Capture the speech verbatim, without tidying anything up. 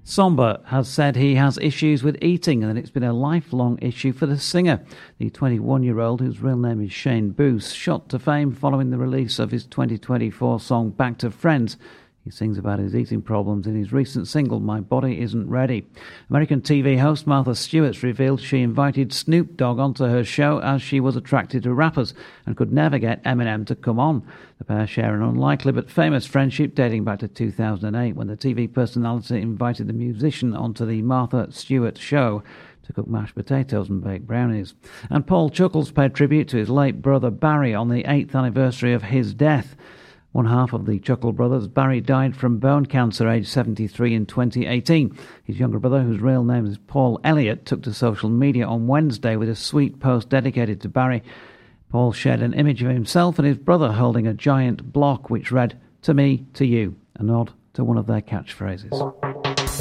Somber has said he has issues with eating and that it's been a lifelong issue for the singer. The twenty-one-year-old, whose real name is Shane Boos, shot to fame following the release of his twenty twenty-four song Back to Friends. He sings about his eating problems in his recent single, My Body Isn't Ready. American T V host Martha Stewart's revealed she invited Snoop Dogg onto her show as she was attracted to rappers and could never get Eminem to come on. The pair share an unlikely but famous friendship dating back to two thousand eight when the T V personality invited the musician onto the Martha Stewart show to cook mashed potatoes and bake brownies. And Paul Chuckles paid tribute to his late brother Barry on the eighth anniversary of his death. One half of the Chuckle brothers, Barry, died from bone cancer aged seventy-three in twenty eighteen. His younger brother, whose real name is Paul Elliott, took to social media on Wednesday with a sweet post dedicated to Barry. Paul shared an image of himself and his brother holding a giant block which read, "To me, to you," a nod to one of their catchphrases.